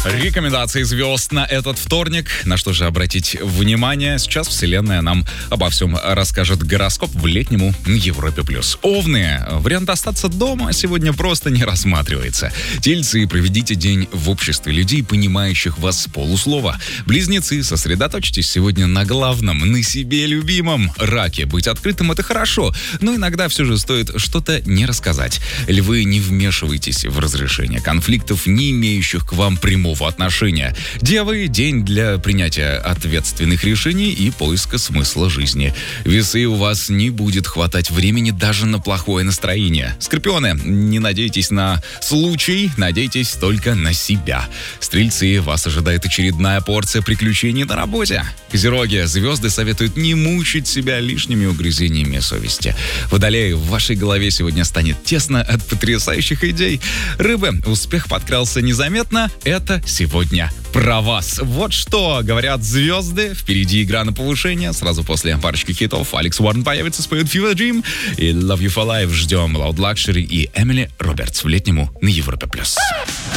Рекомендации звезд на этот вторник. На что же обратить внимание? Сейчас Вселенная нам обо всем расскажет. Гороскоп в летнему Европе+. Овны. Вариант остаться дома сегодня просто не рассматривается. Тельцы. Проведите день в обществе людей, понимающих вас с полуслова. Близнецы. Сосредоточьтесь сегодня на главном, на себе любимом. Раки. Быть открытым — это хорошо, но иногда все же стоит что-то не рассказать. Львы. Не вмешивайтесь в разрешение конфликтов, не имеющих к вам прямого отношения. Девы. День для принятия ответственных решений и поиска смысла жизни. Весы. У вас не будет хватать времени даже на плохое настроение. Скорпионы. Не надейтесь на случай, надейтесь только на себя. Стрельцы. Вас ожидает очередная порция приключений на работе. Козероги. Звезды советуют не мучить себя лишними угрызениями совести. Водолеи. В вашей голове сегодня станет тесно от потрясающих идей. Рыбы. Успех подкрался незаметно. Это сегодня про вас. Вот что говорят звезды. Впереди игра на повышение. Сразу после парочки хитов Алекс Уоррен появится, споет Fever Dream и Love You For Life. Ждем Loud Luxury и Эмили Робертс в летнему на Европе+.